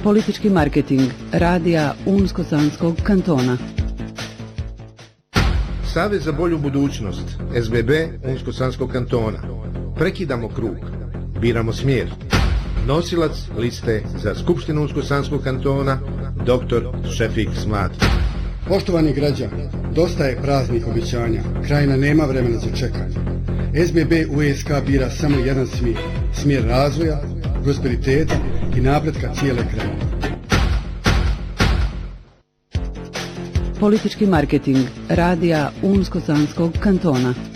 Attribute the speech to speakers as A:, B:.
A: Politički marketing radija Unsko-Sanskog kantona.
B: Savez za bolju budućnost, SBB Unsko-Sanskog kantona. Prekidamo krug, biramo smjer. Nosilac liste za Skupštinu Unsko-Sanskog kantona, dr. Šefik Smatra.
C: Poštovani građani, dosta je praznih obećanja, krajina nema vremena za čekanje. SBB USK bira samo jedan smjer, smjer razvoja, prosperiteta i napretka cijele krajine.
A: Politički marketing radija Unsko-Sanskog kantona.